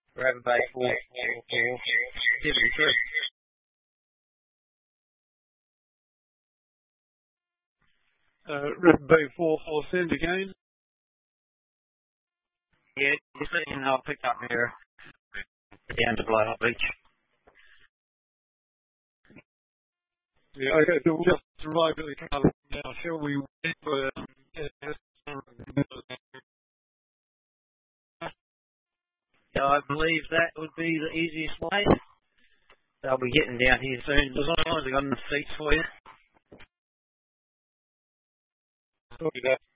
Raven Bay 443. Raven Bay 4-4, send again. Yeah, just let you know I'll pick up here down to Blow Beach. Yeah, okay, so we'll just arrive at the car now. Shall we wait for Yeah, I believe that would be the easiest way. They'll be getting down here soon. As long as I've got enough seats for you. Copy that.